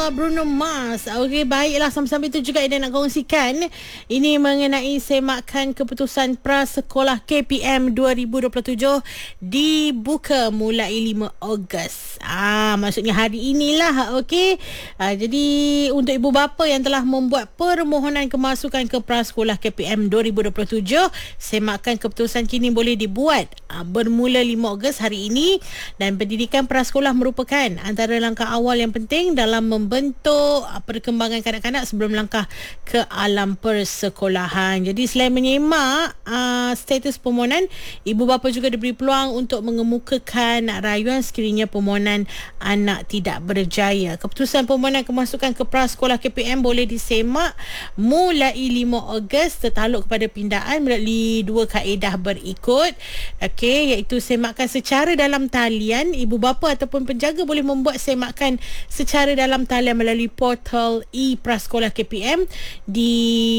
Bruno Mars. Okey, baiklah, sambil-sambil itu juga Ida nak kongsikan ini mengenai semakan keputusan prasekolah KPM 2027 dibuka mulai 5 Ogos. Maksudnya hari inilah. Okey. Jadi untuk ibu bapa yang telah membuat permohonan kemasukan ke prasekolah KPM 2027, semakan keputusan kini boleh dibuat bermula 5 Ogos hari ini, dan pendidikan prasekolah merupakan antara langkah awal yang penting dalam membentuk perkembangan kanak-kanak sebelum langkah ke alam persekolahan. Jadi selain menyemak status permohonan, ibu bapa juga diberi peluang untuk mengemukakan rayuan sekiranya permohonan anak tidak berjaya. Keputusan permohonan kemasukan ke prasekolah KPM boleh disemak mulai 5 Ogos tertakluk kepada pindaan melalui 2 kaedah berikut. Okey, iaitu semakan secara dalam talian. Ibu bapa ataupun penjaga boleh membuat semakan secara dalam talian melalui portal e-prasekolah KPM di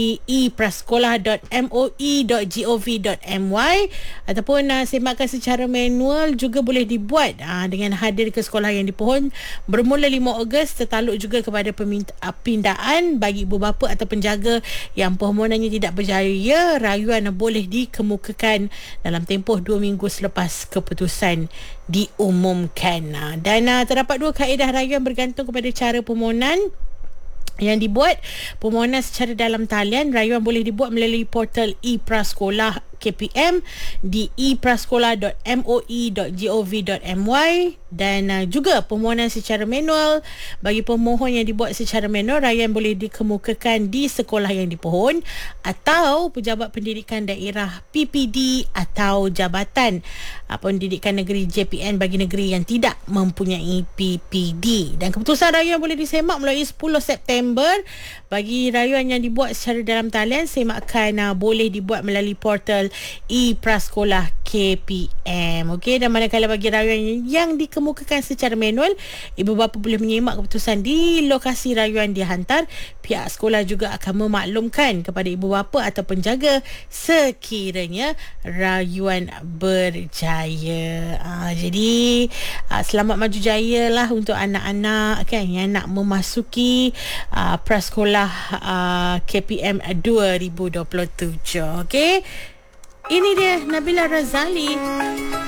eprasekolah.moi.gov.my, ataupun semakan secara manual juga boleh dibuat dengan hadir ke sekolah yang dipohon bermula 5 Ogos tertakluk juga kepada pindaan. Bagi ibu bapa atau penjaga yang permohonannya tidak berjaya, rayuan boleh dikemukakan dalam tempoh 2 minggu selepas keputusan diumumkan. Dan terdapat 2 kaedah rayuan bergantung kepada cara permohonan yang dibuat. Permohonan secara dalam talian, rayuan boleh dibuat melalui portal e-prasekolah KPM di eprasekolah.moi.gov.my, dan juga permohonan secara manual. Bagi pemohon yang dibuat secara manual, rayuan boleh dikemukakan di sekolah yang dipohon atau pejabat pendidikan daerah PPD atau Jabatan Pendidikan Negeri JPN bagi negeri yang tidak mempunyai PPD. Dan keputusan rayuan boleh disemak melalui 10 September. Bagi rayuan yang dibuat secara dalam talian, semakan boleh dibuat melalui portal e-prasekolah KPM. Okey, dan manakala bagi rayuan yang dikemukakan secara manual, ibu bapa boleh menyemak keputusan di lokasi rayuan dihantar. Pihak sekolah juga akan memaklumkan kepada ibu bapa atau penjaga sekiranya rayuan berjaya. Jadi selamat maju jaya lah untuk anak-anak kan yang nak memasuki prasekolah KPM 2027. Okey, ini dia Nabila Razali.